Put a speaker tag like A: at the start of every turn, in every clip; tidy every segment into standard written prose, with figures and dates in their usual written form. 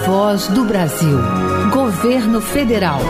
A: voz do Brasil. Governo Federal.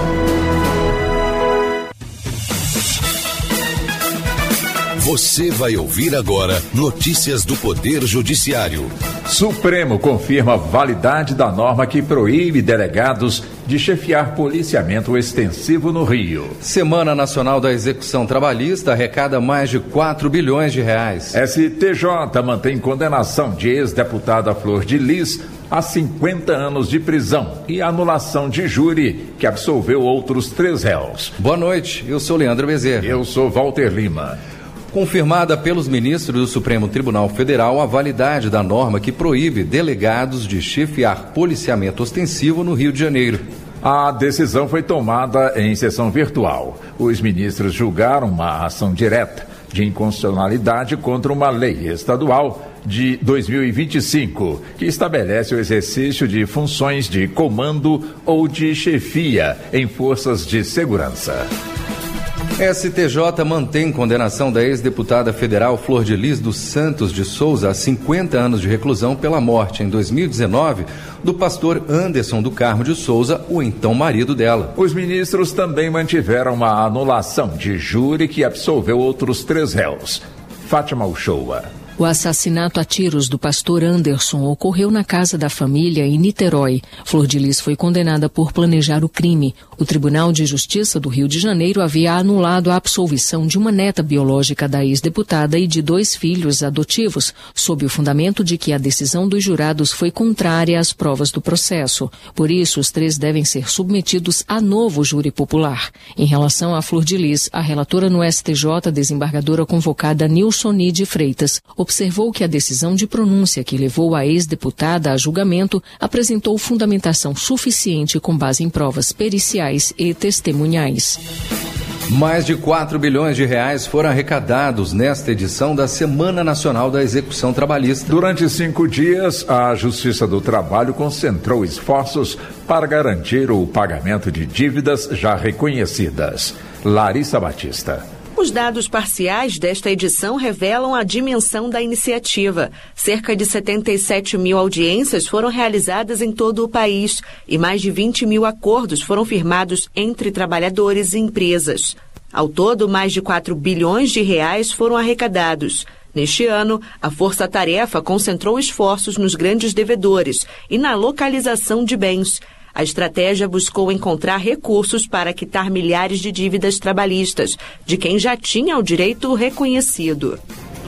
B: Você vai ouvir agora notícias do Poder Judiciário.
C: Supremo confirma a validade da norma que proíbe delegados de chefiar policiamento extensivo no Rio.
D: Semana Nacional da Execução Trabalhista arrecada mais de 4 bilhões de reais.
C: STJ mantém condenação de ex-deputada Flor de Lis a 50 anos de prisão e anulação de júri, que absolveu outros 3 réus.
D: Boa noite, eu sou Leandro Bezerra.
C: Eu sou Walter Lima.
D: Confirmada pelos ministros do Supremo Tribunal Federal a validade da norma que proíbe delegados de chefiar policiamento ostensivo no Rio de Janeiro.
C: A decisão foi tomada em sessão virtual. Os ministros julgaram uma ação direta de inconstitucionalidade contra uma lei estadual de 2025, que estabelece o exercício de funções de comando ou de chefia em forças de segurança.
D: STJ mantém condenação da ex-deputada federal Flor de Lis dos Santos de Souza a 50 anos de reclusão pela morte, em 2019, do pastor Anderson do Carmo de Souza, o então marido dela.
C: Os ministros também mantiveram uma anulação de júri que absolveu outros 3 réus. Fátima Uchoa.
E: O assassinato a tiros do pastor Anderson ocorreu na casa da família em Niterói. Flor de Lis foi condenada por planejar o crime. O Tribunal de Justiça do Rio de Janeiro havia anulado a absolvição de uma neta biológica da ex-deputada e de 2 filhos adotivos, sob o fundamento de que a decisão dos jurados foi contrária às provas do processo. Por isso, os 3 devem ser submetidos a novo júri popular. Em relação a Flor de Lis, a relatora no STJ, desembargadora convocada Nilsoni de Freitas, observou que a decisão de pronúncia que levou a ex-deputada a julgamento apresentou fundamentação suficiente com base em provas periciais e testemunhais.
D: Mais de 4 bilhões de reais foram arrecadados nesta edição da Semana Nacional da Execução Trabalhista.
C: Durante 5 dias, a Justiça do Trabalho concentrou esforços para garantir o pagamento de dívidas já reconhecidas. Larissa Batista.
F: Os dados parciais desta edição revelam a dimensão da iniciativa. Cerca de 77 mil audiências foram realizadas em todo o país e mais de 20 mil acordos foram firmados entre trabalhadores e empresas. Ao todo, mais de 4 bilhões de reais foram arrecadados. Neste ano, a Força Tarefa concentrou esforços nos grandes devedores e na localização de bens. A estratégia buscou encontrar recursos para quitar milhares de dívidas trabalhistas, de quem já tinha o direito reconhecido.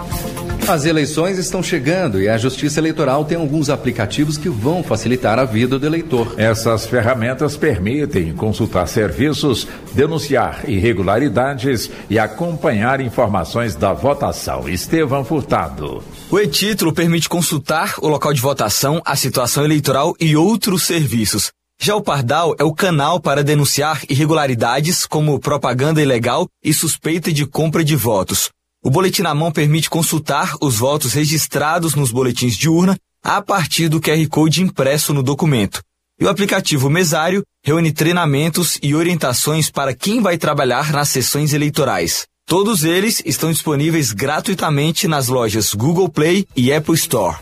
D: As eleições estão chegando e a Justiça Eleitoral tem alguns aplicativos que vão facilitar a vida do eleitor.
C: Essas ferramentas permitem consultar serviços, denunciar irregularidades e acompanhar informações da votação. Estevão Furtado.
G: O e-título permite consultar o local de votação, a situação eleitoral e outros serviços. Já o Pardal é o canal para denunciar irregularidades como propaganda ilegal e suspeita de compra de votos. O Boletim na Mão permite consultar os votos registrados nos boletins de urna a partir do QR Code impresso no documento. E o aplicativo Mesário reúne treinamentos e orientações para quem vai trabalhar nas sessões eleitorais. Todos eles estão disponíveis gratuitamente nas lojas Google Play e Apple Store.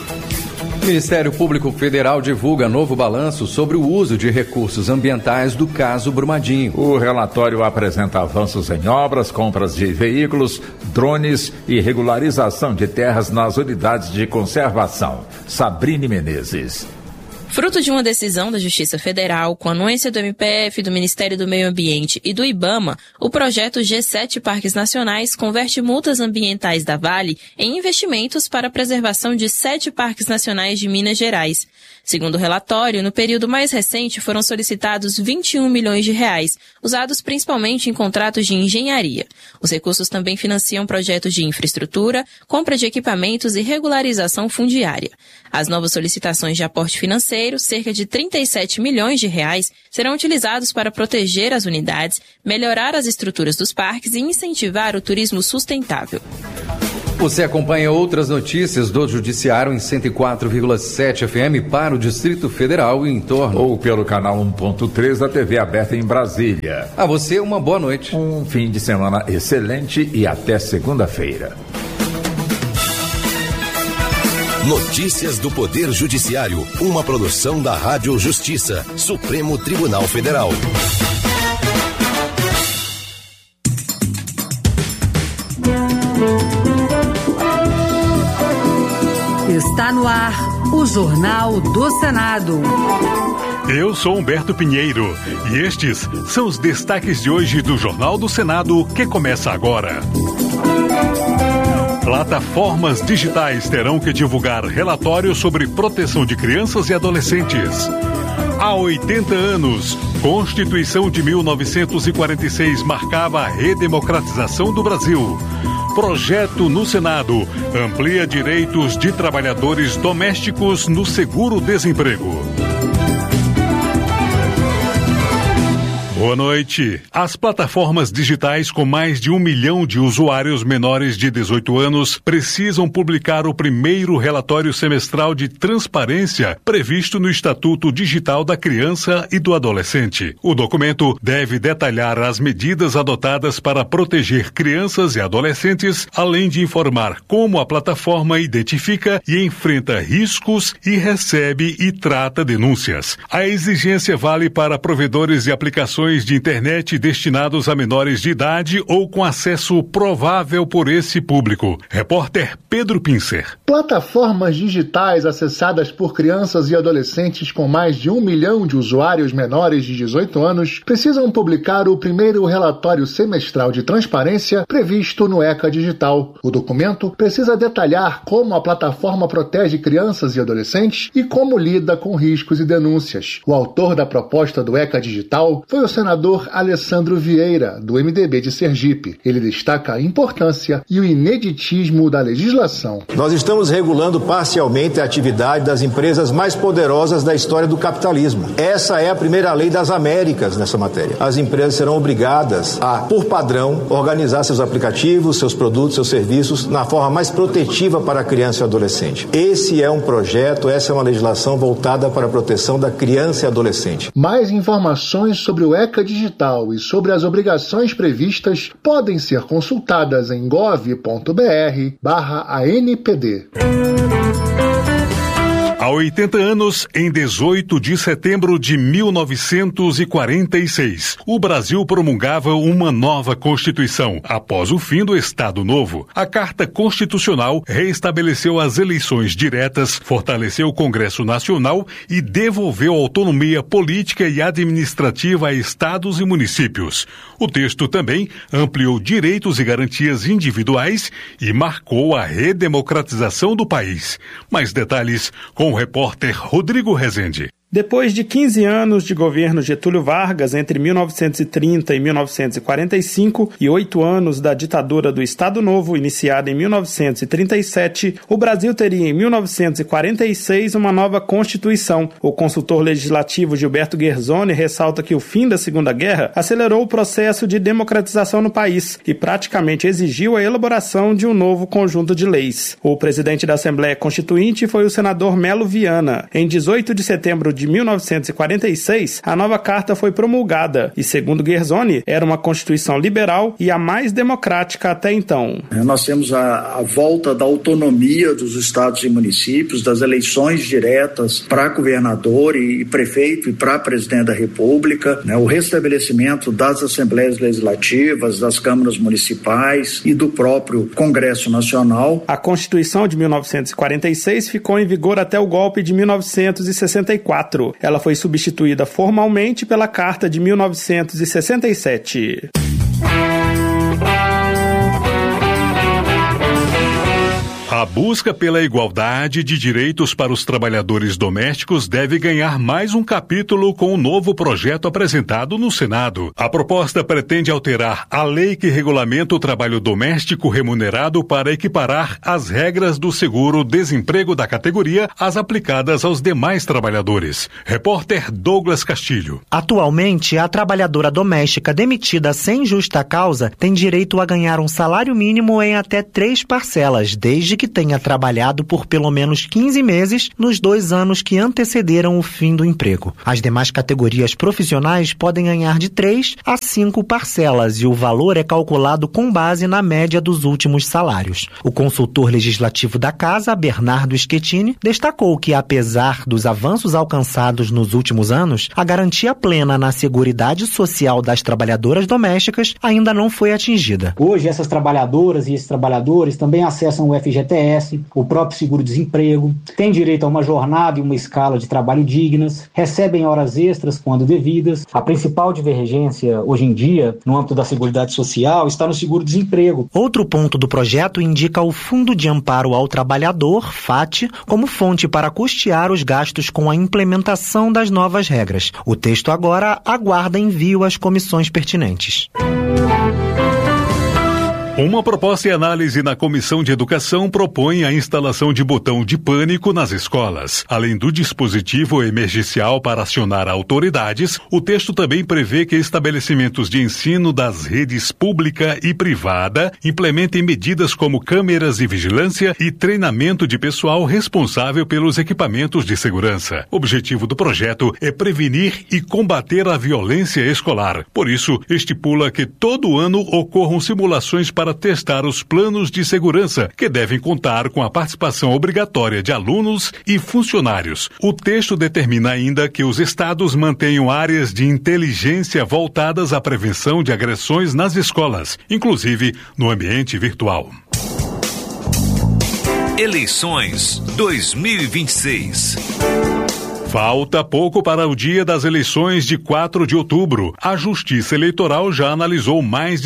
D: O Ministério Público Federal divulga novo balanço sobre o uso de recursos ambientais do caso Brumadinho.
C: O relatório apresenta avanços em obras, compras de veículos, drones e regularização de terras nas unidades de conservação. Sabrine Menezes.
H: Fruto de uma decisão da Justiça Federal, com anuência do MPF, do Ministério do Meio Ambiente e do IBAMA, o projeto G7 Parques Nacionais converte multas ambientais da Vale em investimentos para a preservação de 7 parques nacionais de Minas Gerais. Segundo o relatório, no período mais recente foram solicitados 21 milhões de reais, usados principalmente em contratos de engenharia. Os recursos também financiam projetos de infraestrutura, compra de equipamentos e regularização fundiária. As novas solicitações de aporte financeiro, cerca de 37 milhões de reais, serão utilizados para proteger as unidades, melhorar as estruturas dos parques e incentivar o turismo sustentável.
D: Você acompanha outras notícias do Judiciário em 104,7 FM para o Distrito Federal e em torno.
C: Ou pelo canal 1.3 da TV aberta em Brasília.
D: A você uma boa noite.
C: Um fim de semana excelente e até segunda-feira.
B: Notícias do Poder Judiciário, uma produção da Rádio Justiça, Supremo Tribunal Federal.
A: Está no ar o Jornal do Senado.
I: Eu sou Humberto Pinheiro e estes são os destaques de hoje do Jornal do Senado, que começa agora. Plataformas digitais terão que divulgar relatórios sobre proteção de crianças e adolescentes. Há 80 anos, Constituição de 1946 marcava a redemocratização do Brasil. Projeto no Senado amplia direitos de trabalhadores domésticos no seguro-desemprego. Boa noite. As plataformas digitais com mais de 1 milhão de usuários menores de 18 anos precisam publicar o primeiro relatório semestral de transparência previsto no Estatuto Digital da Criança e do Adolescente. O documento deve detalhar as medidas adotadas para proteger crianças e adolescentes, além de informar como a plataforma identifica e enfrenta riscos e recebe e trata denúncias. A exigência vale para provedores de aplicações de internet destinados a menores de idade ou com acesso provável por esse público. Repórter Pedro Pincer.
J: Plataformas digitais acessadas por crianças e adolescentes com mais de 1 milhão de usuários menores de 18 anos precisam publicar o primeiro relatório semestral de transparência previsto no ECA Digital. O documento precisa detalhar como a plataforma protege crianças e adolescentes e como lida com riscos e denúncias. O autor da proposta do ECA Digital foi o senador Alessandro Vieira, do MDB de Sergipe. Ele destaca a importância e o ineditismo da legislação.
K: Nós estamos regulando parcialmente a atividade das empresas mais poderosas da história do capitalismo. Essa é a primeira lei das Américas nessa matéria. As empresas serão obrigadas a, por padrão, organizar seus aplicativos, seus produtos, seus serviços na forma mais protetiva para a criança e o adolescente. Esse é um projeto, essa é uma legislação voltada para a proteção da criança e adolescente.
J: Mais informações sobre o ECA Digital e sobre as obrigações previstas podem ser consultadas em gov.br/ANPD.
I: Há 80 anos, em 18 de setembro de 1946, o Brasil promulgava uma nova Constituição. Após o fim do Estado Novo, a Carta Constitucional reestabeleceu as eleições diretas, fortaleceu o Congresso Nacional e devolveu autonomia política e administrativa a estados e municípios. O texto também ampliou direitos e garantias individuais e marcou a redemocratização do país. Mais detalhes com o repórter Rodrigo Rezende.
L: Depois de 15 anos de governo Getúlio Vargas, entre 1930 e 1945, e 8 anos da ditadura do Estado Novo, iniciada em 1937, o Brasil teria em 1946 uma nova Constituição. O consultor legislativo Gilberto Guerzoni ressalta que o fim da Segunda Guerra acelerou o processo de democratização no país e praticamente exigiu a elaboração de um novo conjunto de leis. O presidente da Assembleia Constituinte foi o senador Melo Viana. Em 18 de setembro de 1946, a nova carta foi promulgada e, segundo Guerzoni, era uma Constituição liberal e a mais democrática até então.
M: Nós temos a volta da autonomia dos estados e municípios, das eleições diretas para governador e prefeito e para presidente da República, o restabelecimento das assembleias legislativas, das câmaras municipais e do próprio Congresso Nacional.
L: A Constituição de 1946 ficou em vigor até o golpe de 1964. Ela foi substituída formalmente pela Carta de 1967.
I: A busca pela igualdade de direitos para os trabalhadores domésticos deve ganhar mais um capítulo com o novo projeto apresentado no Senado. A proposta pretende alterar a lei que regulamenta o trabalho doméstico remunerado para equiparar as regras do seguro-desemprego da categoria às aplicadas aos demais trabalhadores. Repórter Douglas Castilho.
N: Atualmente, a trabalhadora doméstica demitida sem justa causa tem direito a ganhar um salário mínimo em até 3 parcelas, desde que tenha trabalhado por pelo menos 15 meses nos 2 anos que antecederam o fim do emprego. As demais categorias profissionais podem ganhar de 3 a 5 parcelas e o valor é calculado com base na média dos últimos salários. O consultor legislativo da Casa, Bernardo Schettini, destacou que, apesar dos avanços alcançados nos últimos anos, a garantia plena na Seguridade Social das trabalhadoras domésticas ainda não foi atingida.
O: Hoje, essas trabalhadoras e esses trabalhadores também acessam o FGTS, o próprio seguro-desemprego, têm direito a uma jornada e uma escala de trabalho dignas, recebem horas extras quando devidas. A principal divergência hoje em dia, no âmbito da Seguridade Social, está no seguro-desemprego.
N: Outro ponto do projeto indica o Fundo de Amparo ao Trabalhador, FAT, como fonte para custear os gastos com a implementação das novas regras. O texto agora aguarda envio às comissões pertinentes.
I: Uma proposta e análise na Comissão de Educação propõe a instalação de botão de pânico nas escolas. Além do dispositivo emergencial para acionar autoridades, o texto também prevê que estabelecimentos de ensino das redes pública e privada implementem medidas como câmeras de vigilância e treinamento de pessoal responsável pelos equipamentos de segurança. O objetivo do projeto é prevenir e combater a violência escolar. Por isso, estipula que todo ano ocorram simulações para testar os planos de segurança, que devem contar com a participação obrigatória de alunos e funcionários. O texto determina ainda que os estados mantenham áreas de inteligência voltadas à prevenção de agressões nas escolas, inclusive no ambiente virtual.
B: Eleições 2026.
I: Falta pouco para o dia das eleições de 4 de outubro. A Justiça Eleitoral já analisou mais de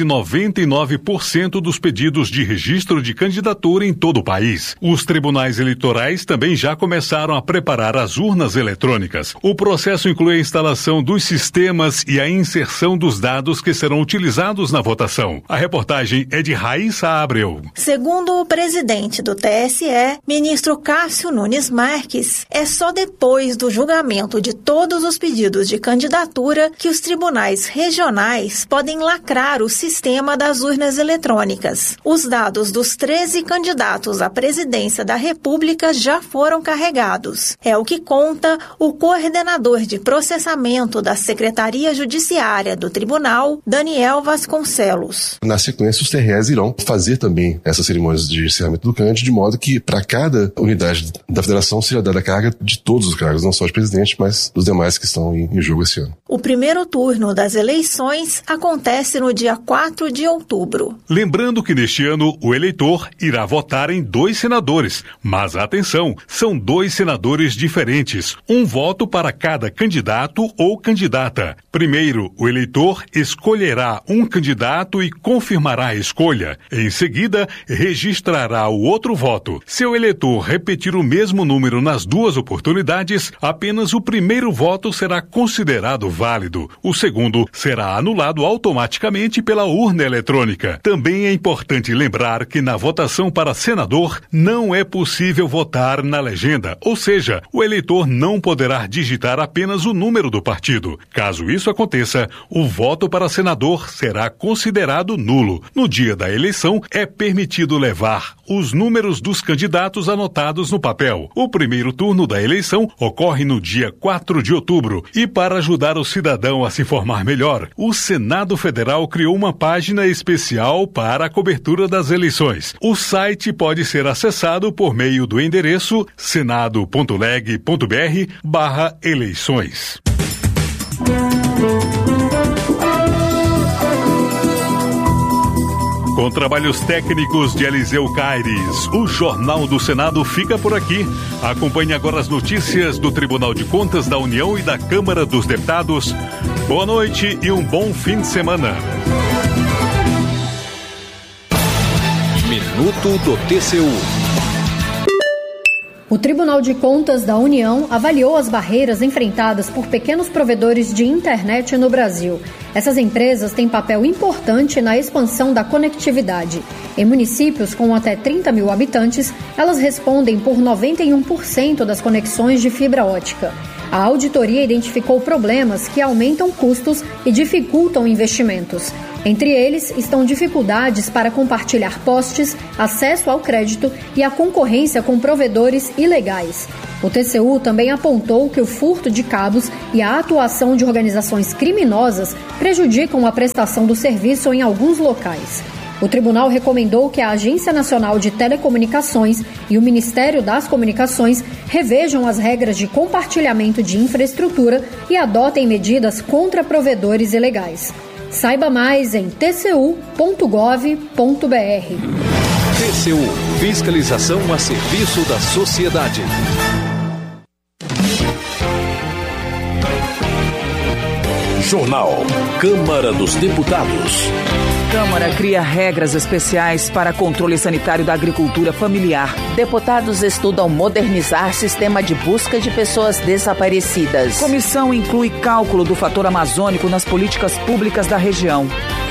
I: 99% dos pedidos de registro de candidatura em todo o país. Os tribunais eleitorais também já começaram a preparar as urnas eletrônicas. O processo inclui a instalação dos sistemas e a inserção dos dados que serão utilizados na votação. A reportagem é de Raíssa Abreu.
P: Segundo o presidente do TSE, ministro Cássio Nunes Marques, é só depois do julgamento de todos os pedidos de candidatura que os tribunais regionais podem lacrar o sistema das urnas eletrônicas. Os dados dos 13 candidatos à presidência da República já foram carregados. É o que conta o coordenador de processamento da Secretaria Judiciária do Tribunal, Daniel Vasconcelos.
Q: Na sequência, os TREs irão fazer também essas cerimônias de encerramento do CAND, de modo que para cada unidade da federação seja dada a carga de todos os cargos, não só de presidente, mas dos demais que estão em jogo esse ano.
P: O primeiro turno das eleições acontece no dia 4 de outubro.
I: Lembrando que neste ano o eleitor irá votar em 2 senadores, mas atenção, são 2 senadores diferentes, um voto para cada candidato ou candidata. Primeiro, o eleitor escolherá um candidato e confirmará a escolha. Em seguida, registrará o outro voto. Se o eleitor repetir o mesmo número nas 2 oportunidades, apenas o primeiro voto será considerado válido. O segundo será anulado automaticamente pela urna eletrônica. Também é importante lembrar que na votação para senador não é possível votar na legenda, ou seja, o eleitor não poderá digitar apenas o número do partido. Caso isso aconteça, o voto para senador será considerado nulo. No dia da eleição, é permitido levar os números dos candidatos anotados no papel. O primeiro turno da eleição ocorre no dia 4 de outubro e, para ajudar o cidadão a se informar melhor, o Senado Federal criou uma página especial para a cobertura das eleições. O site pode ser acessado por meio do endereço senado.leg.br/eleições. Com trabalhos técnicos de Eliseu Caires, o Jornal do Senado fica por aqui. Acompanhe agora as notícias do Tribunal de Contas da União e da Câmara dos Deputados. Boa noite e um bom fim de semana.
B: Minuto do TCU.
R: O Tribunal de Contas da União avaliou as barreiras enfrentadas por pequenos provedores de internet no Brasil. Essas empresas têm papel importante na expansão da conectividade. Em municípios com até 30 mil habitantes, elas respondem por 91% das conexões de fibra ótica. A auditoria identificou problemas que aumentam custos e dificultam investimentos. Entre eles estão dificuldades para compartilhar postes, acesso ao crédito e a concorrência com provedores ilegais. O TCU também apontou que o furto de cabos e a atuação de organizações criminosas prejudicam a prestação do serviço em alguns locais. O tribunal recomendou que a Agência Nacional de Telecomunicações e o Ministério das Comunicações revejam as regras de compartilhamento de infraestrutura e adotem medidas contra provedores ilegais. Saiba mais em tcu.gov.br.
S: TCU, fiscalização a serviço da sociedade. Jornal Câmara dos Deputados.
T: Câmara cria regras especiais para controle sanitário da agricultura familiar.
U: Deputados estudam modernizar sistema de busca de pessoas desaparecidas.
T: Comissão inclui cálculo do fator amazônico nas políticas públicas da região.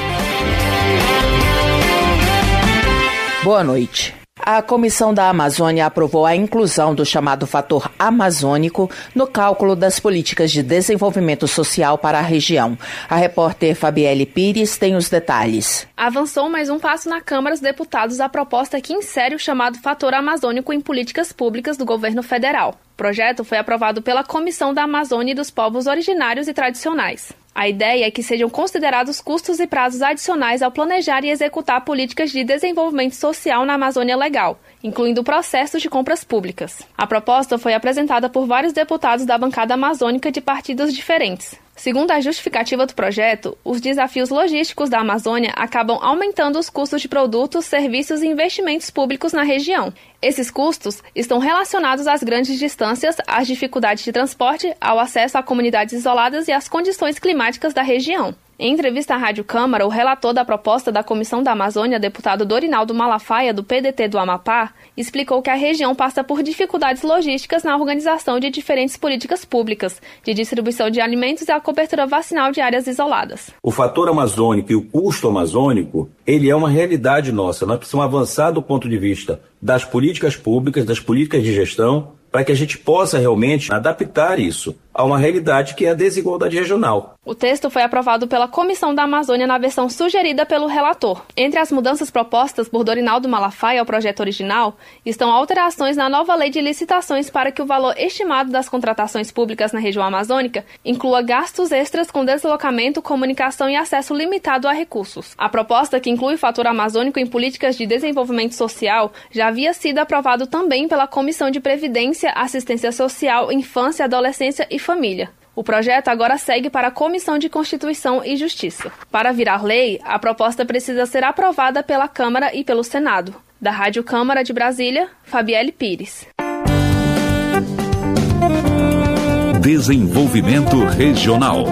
U: Boa noite. A Comissão da Amazônia aprovou a inclusão do chamado fator amazônico no cálculo das políticas de desenvolvimento social para a região. A repórter Fabielle Pires tem os detalhes.
V: Avançou mais um passo na Câmara dos Deputados a proposta que insere o chamado fator amazônico em políticas públicas do governo federal. O projeto foi aprovado pela Comissão da Amazônia e dos Povos Originários e Tradicionais. A ideia é que sejam considerados custos e prazos adicionais ao planejar e executar políticas de desenvolvimento social na Amazônia Legal, incluindo processos de compras públicas. A proposta foi apresentada por vários deputados da bancada amazônica de partidos diferentes. Segundo a justificativa do projeto, os desafios logísticos da Amazônia acabam aumentando os custos de produtos, serviços e investimentos públicos na região. Esses custos estão relacionados às grandes distâncias, às dificuldades de transporte, ao acesso a comunidades isoladas e às condições climáticas da região. Em entrevista à Rádio Câmara, o relator da proposta da Comissão da Amazônia, deputado Dorinaldo Malafaia, do PDT do Amapá, explicou que a região passa por dificuldades logísticas na organização de diferentes políticas públicas, de distribuição de alimentos e a cobertura vacinal de áreas isoladas.
W: O fator amazônico e o custo amazônico, ele é uma realidade nossa. Nós precisamos avançar do ponto de vista das políticas públicas, das políticas de gestão, para que a gente possa realmente adaptar isso a uma realidade que é a desigualdade regional.
V: O texto foi aprovado pela Comissão da Amazônia na versão sugerida pelo relator. Entre as mudanças propostas por Dorinaldo Malafaia ao projeto original, estão alterações na nova lei de licitações para que o valor estimado das contratações públicas na região amazônica inclua gastos extras com deslocamento, comunicação e acesso limitado a recursos. A proposta, que inclui o fator amazônico em políticas de desenvolvimento social, já havia sido aprovado também pela Comissão de Previdência, Assistência Social, Infância, Adolescência e Família. O projeto agora segue para a Comissão de Constituição e Justiça. Para virar lei, a proposta precisa ser aprovada pela Câmara e pelo Senado. Da Rádio Câmara de Brasília, Fabielle Pires.
S: Desenvolvimento Regional.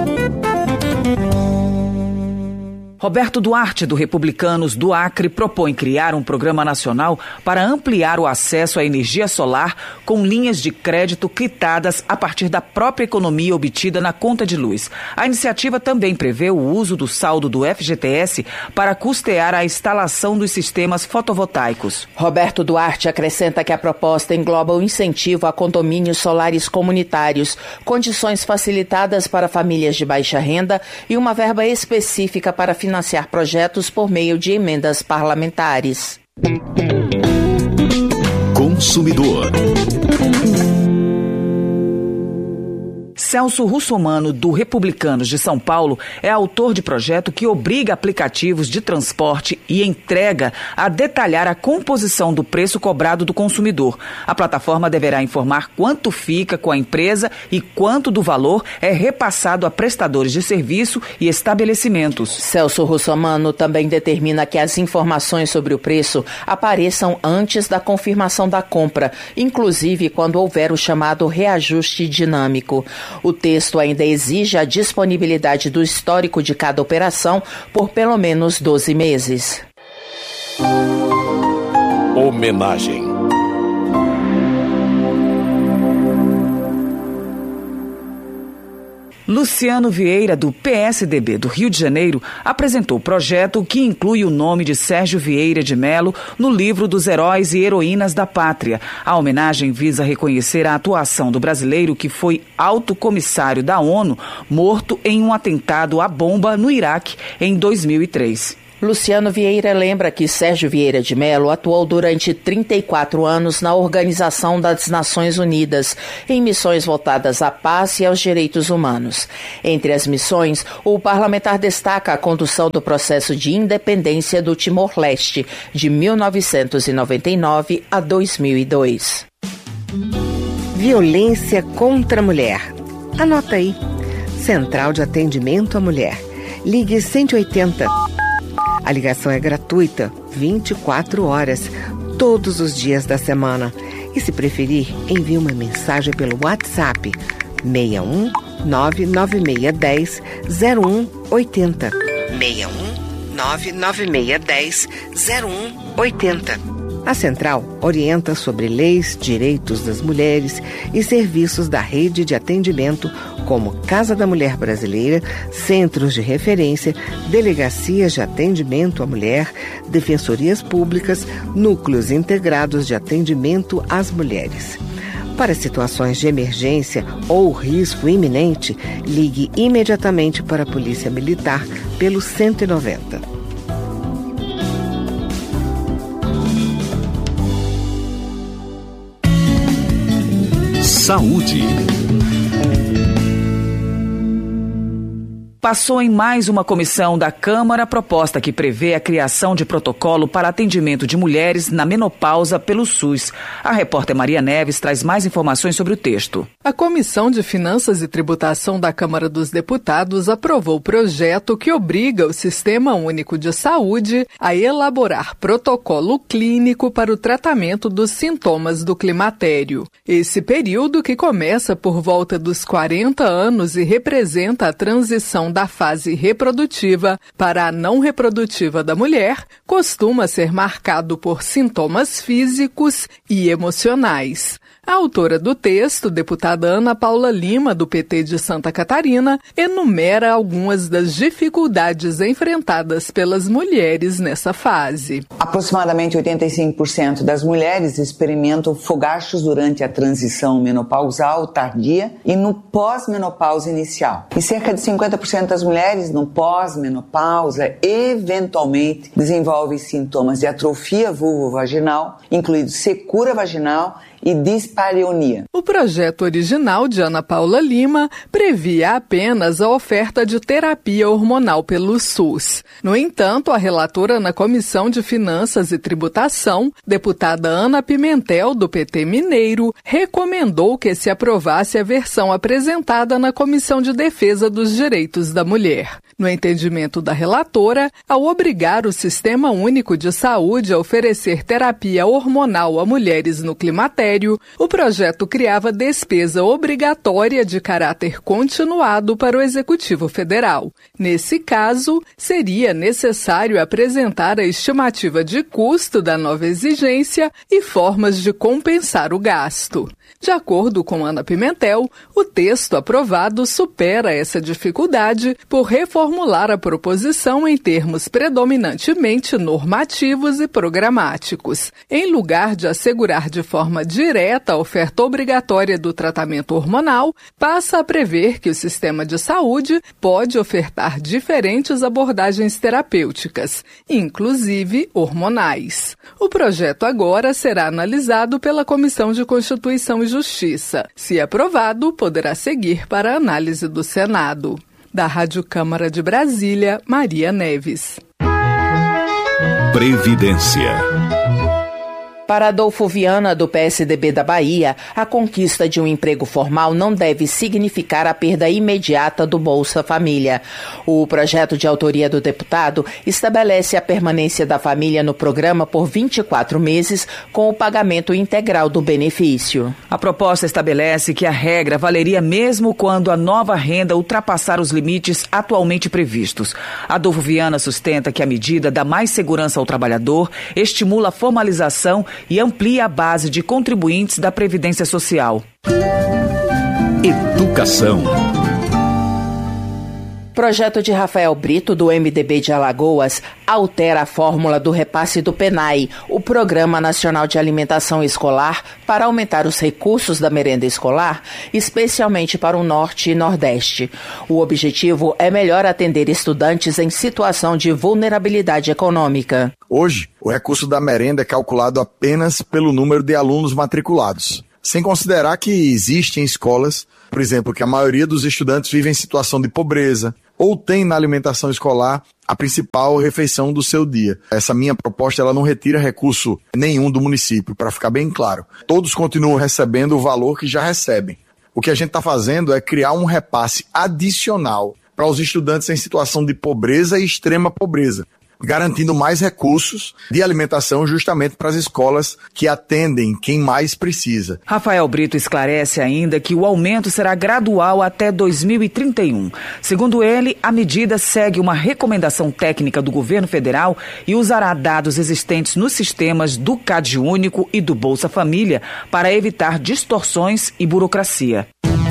T: Roberto Duarte, do Republicanos do Acre, propõe criar um programa nacional para ampliar o acesso à energia solar com linhas de crédito quitadas a partir da própria economia obtida na conta de luz. A iniciativa também prevê o uso do saldo do FGTS para custear a instalação dos sistemas fotovoltaicos.
U: Roberto Duarte acrescenta que a proposta engloba o incentivo a condomínios solares comunitários, condições facilitadas para famílias de baixa renda e uma verba específica para financiar projetos por meio de emendas parlamentares.
S: Consumidor.
T: Celso Russomano, do Republicanos de São Paulo, é autor de projeto que obriga aplicativos de transporte e entrega a detalhar a composição do preço cobrado do consumidor. A plataforma deverá informar quanto fica com a empresa e quanto do valor é repassado a prestadores de serviço e estabelecimentos.
U: Celso Russomano também determina que as informações sobre o preço apareçam antes da confirmação da compra, inclusive quando houver o chamado reajuste dinâmico. O texto ainda exige a disponibilidade do histórico de cada operação por pelo menos 12 meses.
S: Homenagem.
T: Luciano Vieira, do PSDB do Rio de Janeiro, apresentou o projeto que inclui o nome de Sérgio Vieira de Mello no livro dos Heróis e Heroínas da Pátria. A homenagem visa reconhecer a atuação do brasileiro que foi alto comissário da ONU, morto em um atentado à bomba no Iraque em 2003.
U: Luciano Vieira lembra que Sérgio Vieira de Mello atuou durante 34 anos na Organização das Nações Unidas, em missões voltadas à paz e aos direitos humanos. Entre as missões, o parlamentar destaca a condução do processo de independência do Timor-Leste, de 1999 a 2002.
E: Violência contra a mulher. Anota aí. Central de Atendimento à Mulher. Ligue 180. A ligação é gratuita, 24 horas, todos os dias da semana. E se preferir, envie uma mensagem pelo WhatsApp 61 99610 0180. 61 99610 0180. A Central orienta sobre leis, direitos das mulheres e serviços da rede de atendimento como Casa da Mulher Brasileira, centros de referência, delegacias de atendimento à mulher, defensorias públicas, núcleos integrados de atendimento às mulheres. Para situações de emergência ou risco iminente, ligue imediatamente para a Polícia Militar pelo 190.
S: Saúde.
T: Passou em mais uma comissão da Câmara a proposta que prevê a criação de protocolo para atendimento de mulheres na menopausa pelo SUS. A repórter Maria Neves traz mais informações sobre o texto.
F: A Comissão de Finanças e Tributação da Câmara dos Deputados aprovou o projeto que obriga o Sistema Único de Saúde a elaborar protocolo clínico para o tratamento dos sintomas do climatério. Esse período, que começa por volta dos 40 anos e representa a transição da fase reprodutiva para a não reprodutiva da mulher, costuma ser marcado por sintomas físicos e emocionais. A autora do texto, deputada Ana Paula Lima, do PT de Santa Catarina, enumera algumas das dificuldades enfrentadas pelas mulheres nessa fase.
G: Aproximadamente 85% das mulheres experimentam fogachos durante a transição menopausal tardia e no pós-menopausa inicial. E cerca de 50% das mulheres no pós-menopausa eventualmente desenvolvem sintomas de atrofia vulvovaginal, incluindo secura vaginal e dispareunia.
F: O projeto original de Ana Paula Lima previa apenas a oferta de terapia hormonal pelo SUS. No entanto, a relatora na Comissão de Finanças e Tributação, deputada Ana Pimentel, do PT Mineiro, recomendou que se aprovasse a versão apresentada na Comissão de Defesa dos Direitos da Mulher. No entendimento da relatora, ao obrigar o Sistema Único de Saúde a oferecer terapia hormonal a mulheres no climatério, o projeto criava despesa obrigatória de caráter continuado para o Executivo Federal. Nesse caso, seria necessário apresentar a estimativa de custo da nova exigência e formas de compensar o gasto. De acordo com Ana Pimentel, o texto aprovado supera essa dificuldade por reformular a proposição em termos predominantemente normativos e programáticos. Em lugar de assegurar de forma direta a oferta obrigatória do tratamento hormonal, passa a prever que o sistema de saúde pode ofertar diferentes abordagens terapêuticas, inclusive hormonais. O projeto agora será analisado pela Comissão de Constituição e Justiça. Se aprovado, poderá seguir para a análise do Senado. Da Rádio Câmara de Brasília, Maria Neves.
S: Previdência.
U: Para Adolfo Viana, do PSDB da Bahia, a conquista de um emprego formal não deve significar a perda imediata do Bolsa Família. O projeto de autoria do deputado estabelece a permanência da família no programa por 24 meses, com o pagamento integral do benefício.
T: A proposta estabelece que a regra valeria mesmo quando a nova renda ultrapassar os limites atualmente previstos. Adolfo Viana sustenta que a medida dá mais segurança ao trabalhador, estimula a formalização e amplia a base de contribuintes da Previdência Social.
S: Educação.
U: Projeto de Rafael Brito, do MDB de Alagoas, altera a fórmula do repasse do PNAE, o Programa Nacional de Alimentação Escolar, para aumentar os recursos da merenda escolar, especialmente para o Norte e Nordeste. O objetivo é melhor atender estudantes em situação de vulnerabilidade econômica.
C: Hoje, o recurso da merenda é calculado apenas pelo número de alunos matriculados, sem considerar que existem escolas, por exemplo, que a maioria dos estudantes vive em situação de pobreza ou tem na alimentação escolar a principal refeição do seu dia. Essa minha proposta ela não retira recurso nenhum do município, para ficar bem claro. Todos continuam recebendo o valor que já recebem. O que a gente está fazendo é criar um repasse adicional para os estudantes em situação de pobreza e extrema pobreza, garantindo mais recursos de alimentação justamente para as escolas que atendem quem mais precisa.
T: Rafael Brito esclarece ainda que o aumento será gradual até 2031. Segundo ele, a medida segue uma recomendação técnica do governo federal e usará dados existentes nos sistemas do CadÚnico e do Bolsa Família para evitar distorções e burocracia.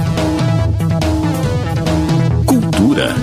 S: Cultura.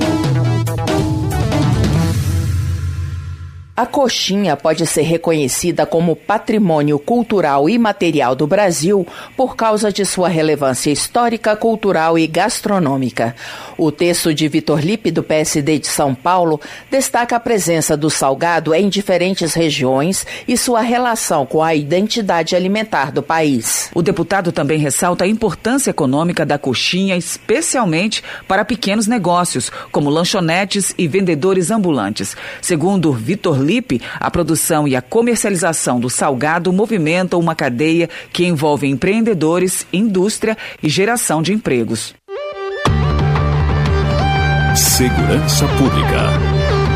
U: A coxinha pode ser reconhecida como patrimônio cultural e material do Brasil por causa de sua relevância histórica, cultural e gastronômica. O texto de Vitor Lippe, do PSD de São Paulo, destaca a presença do salgado em diferentes regiões e sua relação com a identidade alimentar do país.
T: O deputado também ressalta a importância econômica da coxinha, especialmente para pequenos negócios, como lanchonetes e vendedores ambulantes. Segundo Vitor Lippe, a produção e a comercialização do salgado movimentam uma cadeia que envolve empreendedores, indústria e geração de empregos.
S: Segurança Pública.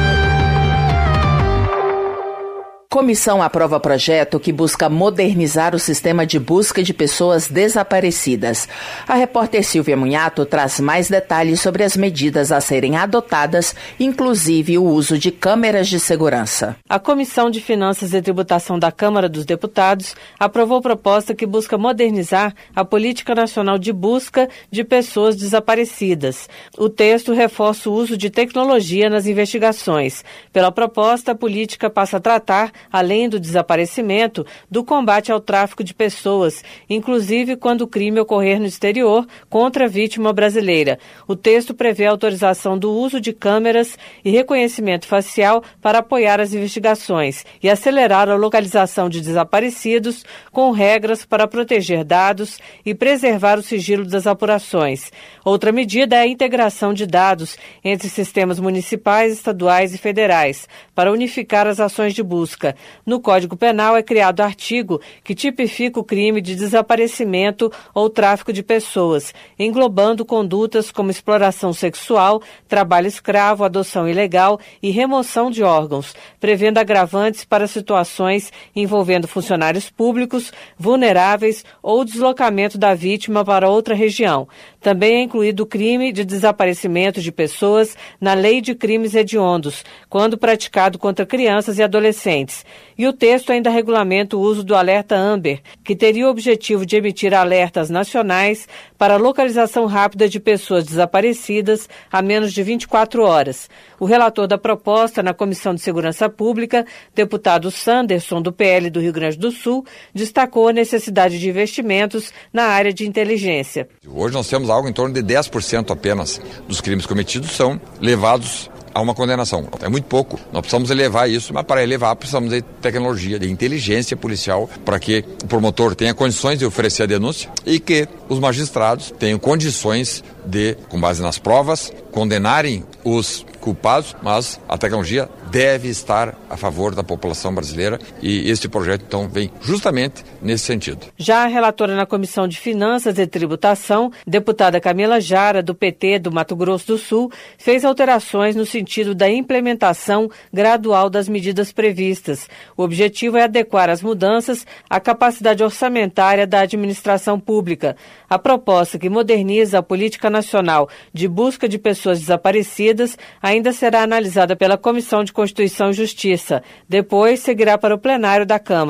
U: Comissão aprova projeto que busca modernizar o sistema de busca de pessoas desaparecidas. A repórter Silvia Munhato traz mais detalhes sobre as medidas a serem adotadas, inclusive o uso de câmeras de segurança.
D: A Comissão de Finanças e Tributação da Câmara dos Deputados aprovou proposta que busca modernizar a Política Nacional de Busca de Pessoas Desaparecidas. O texto reforça o uso de tecnologia nas investigações. Pela proposta, a política passa a tratar, além do desaparecimento, do combate ao tráfico de pessoas, inclusive quando o crime ocorrer no exterior contra a vítima brasileira. O texto prevê a autorização do uso de câmeras e reconhecimento facial para apoiar as investigações e acelerar a localização de desaparecidos, com regras para proteger dados e preservar o sigilo das apurações. Outra medida é a integração de dados entre sistemas municipais, estaduais e federais, para unificar as ações de busca. No Código Penal é criado artigo que tipifica o crime de desaparecimento ou tráfico de pessoas, englobando condutas como exploração sexual, trabalho escravo, adoção ilegal e remoção de órgãos, prevendo agravantes para situações envolvendo funcionários públicos, vulneráveis ou deslocamento da vítima para outra região. Também é incluído o crime de desaparecimento de pessoas na Lei de Crimes Hediondos, quando praticado contra crianças e adolescentes. E o texto ainda regulamenta o uso do alerta Amber, que teria o objetivo de emitir alertas nacionais para a localização rápida de pessoas desaparecidas a menos de 24 horas. O relator da proposta na Comissão de Segurança Pública, deputado Sanderson, do PL do Rio Grande do Sul, destacou a necessidade de investimentos na área de inteligência.
H: Hoje nós temos algo em torno de 10% apenas dos crimes cometidos são levados a uma condenação. É muito pouco. Nós precisamos elevar isso, mas para elevar precisamos de tecnologia, de inteligência policial, para que o promotor tenha condições de oferecer a denúncia e que os magistrados tenham condições de, com base nas provas, condenarem os culpados, mas a tecnologia deve estar a favor da população brasileira e este projeto, então, vem justamente nesse sentido.
D: Já a relatora na Comissão de Finanças e Tributação, deputada Camila Jara, do PT do Mato Grosso do Sul, fez alterações no sentido da implementação gradual das medidas previstas. O objetivo é adequar as mudanças à capacidade orçamentária da administração pública. A proposta que moderniza a Política Nacional de Busca de Pessoas Desaparecidas ainda será analisada pela Comissão de Constituição e Justiça. Depois seguirá para o plenário da Câmara.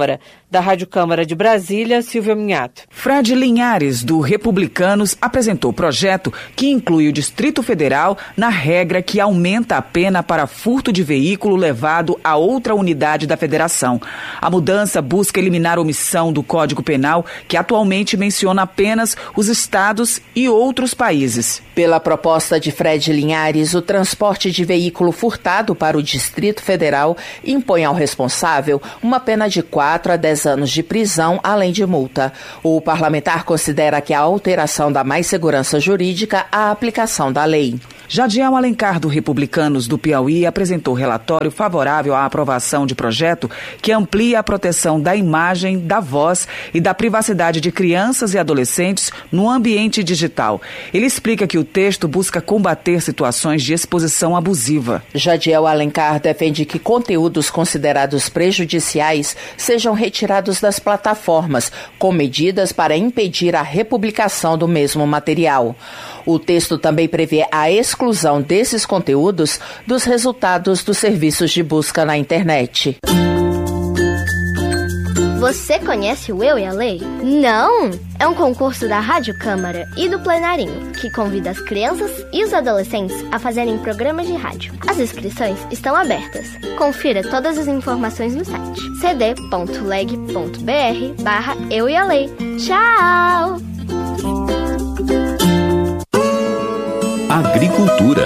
D: Da Rádio Câmara de Brasília, Silvia Minhato.
T: Fred Linhares, do Republicanos, apresentou projeto que inclui o Distrito Federal na regra que aumenta a pena para furto de veículo levado a outra unidade da federação. A mudança busca eliminar a omissão do Código Penal, que atualmente menciona apenas os estados e outros países.
U: Pela proposta de Fred Linhares, o transporte de veículo furtado para o Distrito Federal impõe ao responsável uma pena de 4 a 10 anos de prisão, além de multa. O parlamentar considera que a alteração dá mais segurança jurídica à aplicação da lei.
T: Jadiel Alencar, do Republicanos do Piauí, apresentou relatório favorável à aprovação de projeto que amplia a proteção da imagem, da voz e da privacidade de crianças e adolescentes no ambiente digital. Ele explica que o texto busca combater situações de exposição abusiva.
U: Jadiel Alencar defende que conteúdos considerados prejudiciais sejam retirados das plataformas, com medidas para impedir a republicação do mesmo material. O texto também prevê a exclusão desses conteúdos dos resultados dos serviços de busca na internet.
A: Você conhece o Eu e a Lei? Não! É um concurso da Rádio Câmara e do Plenarinho, que convida as crianças e os adolescentes a fazerem programas de rádio. As inscrições estão abertas. Confira todas as informações no site cd.leg.br/Eu e a Lei. Tchau!
S: Agricultura.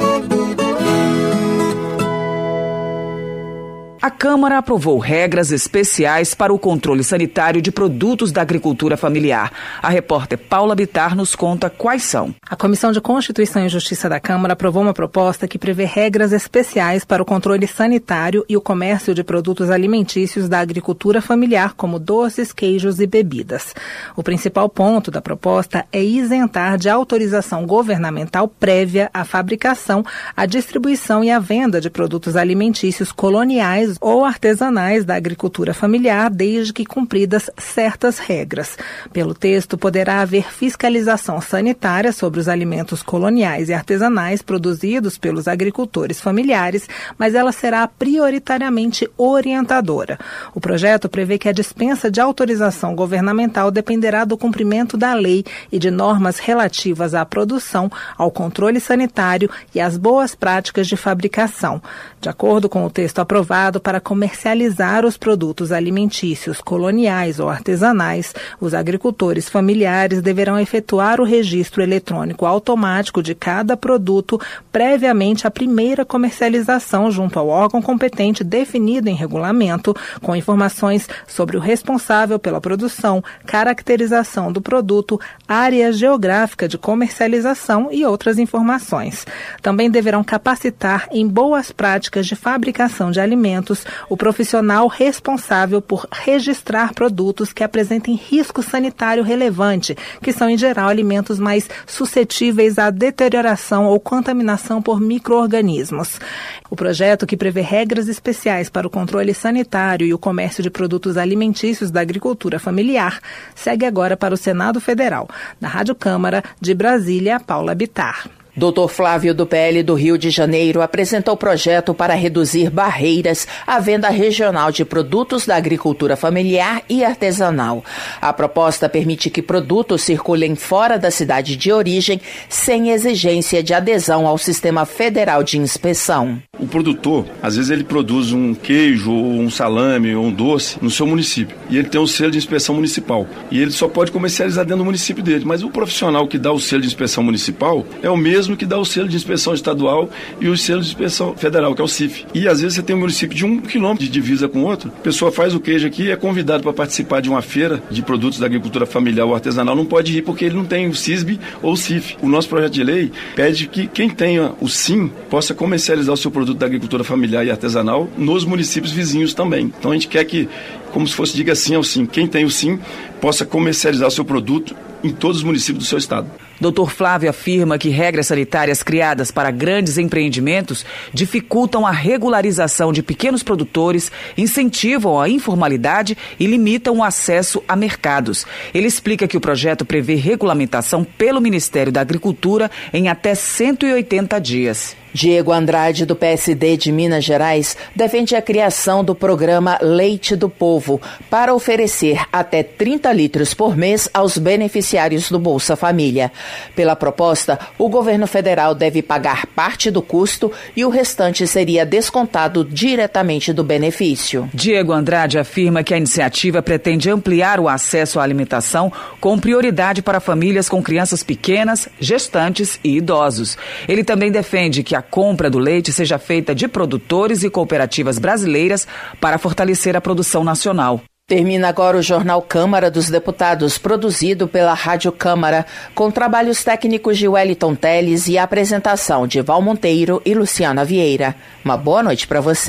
T: A Câmara aprovou regras especiais para o controle sanitário de produtos da agricultura familiar. A repórter Paula Bittar nos conta quais são.
J: A Comissão de Constituição e Justiça da Câmara aprovou uma proposta que prevê regras especiais para o controle sanitário e o comércio de produtos alimentícios da agricultura familiar, como doces, queijos e bebidas. O principal ponto da proposta é isentar de autorização governamental prévia a fabricação, a distribuição e a venda de produtos alimentícios coloniais ou artesanais da agricultura familiar, desde que cumpridas certas regras. Pelo texto, poderá haver fiscalização sanitária sobre os alimentos coloniais e artesanais produzidos pelos agricultores familiares, mas ela será prioritariamente orientadora. O projeto prevê que a dispensa de autorização governamental dependerá do cumprimento da lei e de normas relativas à produção, ao controle sanitário e às boas práticas de fabricação. De acordo com o texto aprovado, para comercializar os produtos alimentícios coloniais ou artesanais, os agricultores familiares deverão efetuar o registro eletrônico automático de cada produto previamente à primeira comercialização junto ao órgão competente definido em regulamento, com informações sobre o responsável pela produção, caracterização do produto, área geográfica de comercialização e outras informações. Também deverão capacitar em boas práticas de fabricação de alimentos o profissional responsável por registrar produtos que apresentem risco sanitário relevante, que são, em geral, alimentos mais suscetíveis à deterioração ou contaminação por micro-organismos. O projeto, que prevê regras especiais para o controle sanitário e o comércio de produtos alimentícios da agricultura familiar, segue agora para o Senado Federal. Da Rádio Câmara, de Brasília, Paula Bittar.
U: Dr. Flávio, do PL do Rio de Janeiro, apresentou o projeto para reduzir barreiras à venda regional de produtos da agricultura familiar e artesanal. A proposta permite que produtos circulem fora da cidade de origem sem exigência de adesão ao Sistema Federal de Inspeção.
K: O produtor, às vezes ele produz um queijo, ou um salame, ou um doce no seu município. E ele tem um selo de inspeção municipal. E ele só pode comercializar dentro do município dele. Mas o profissional que dá o selo de inspeção municipal é o mesmo que dá o selo de inspeção estadual e o selo de inspeção federal, que é o CIF. E às vezes você tem um município de 1 quilômetro de divisa com outro, a pessoa faz o queijo aqui e é convidado para participar de uma feira de produtos da agricultura familiar ou artesanal, não pode ir porque ele não tem o CISB ou o CIF. O nosso projeto de lei pede que quem tenha o SIM possa comercializar o seu produto da agricultura familiar e artesanal nos municípios vizinhos também. Então a gente quer que, como se fosse, diga sim ao SIM, quem tem o SIM possa comercializar o seu produto em todos os municípios do seu estado.
T: Dr. Flávio afirma que regras sanitárias criadas para grandes empreendimentos dificultam a regularização de pequenos produtores, incentivam a informalidade e limitam o acesso a mercados. Ele explica que o projeto prevê regulamentação pelo Ministério da Agricultura em até 180 dias.
U: Diego Andrade, do PSD de Minas Gerais, defende a criação do programa Leite do Povo para oferecer até 30 litros por mês aos beneficiários do Bolsa Família. Pela proposta, o governo federal deve pagar parte do custo e o restante seria descontado diretamente do benefício.
T: Diego Andrade afirma que a iniciativa pretende ampliar o acesso à alimentação com prioridade para famílias com crianças pequenas, gestantes e idosos. Ele também defende que a compra do leite seja feita de produtores e cooperativas brasileiras para fortalecer a produção nacional.
U: Termina agora o Jornal Câmara dos Deputados, produzido pela Rádio Câmara, com trabalhos técnicos de Wellington Teles e a apresentação de Val Monteiro e Luciana Vieira. Uma boa noite para você.